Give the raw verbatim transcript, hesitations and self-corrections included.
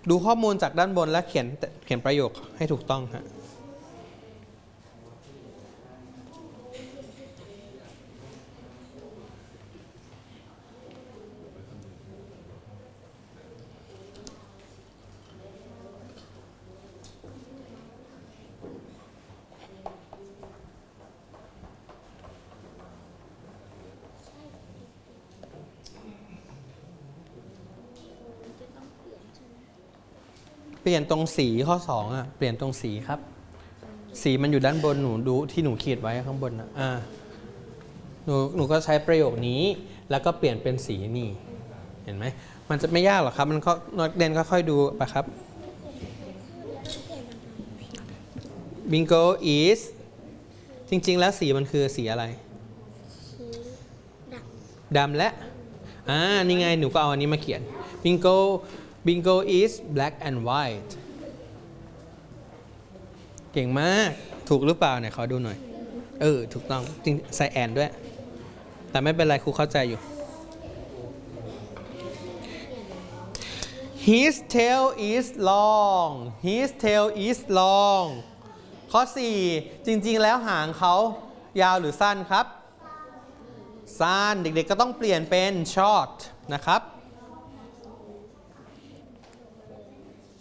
ดูข้อมูลจากด้านบนและเขียนเขียนประโยคให้ถูกต้องฮะเปลี่ยนตรงสีข้อสองอ่ะเปลี่ยนตรงสีครับสีมันอยู่ด้านบนหนูดูที่หนูขีดไว้ข้างบนนะอ่าหนูหนูก็ใช้ประโยคนี้แล้วก็เปลี่ยนเป็นสีนี่เห็นไหมมันจะไม่ยากหรอกครับมันก็นักเรียนก็ค่อยดูไปครับ Bingo is จริงๆแล้วสีมันคือสีอะไรดำและอ่านี่ไงหนูก็เอาอันนี้มาเขียน Bingo Bingo is black and white เก่งมากถูกหรือเปล่าเนี่ยขอดูหน่อยเออถูกต้องจริงใส่แอนด้วยแต่ไม่เป็นไรครูเข้าใจอยู่ His tail is long His tail is long ข้อสี่จริงๆแล้วหางเขายาวหรือสั้นครับสั้นเด็กๆก็ต้องเปลี่ยนเป็น short นะครับ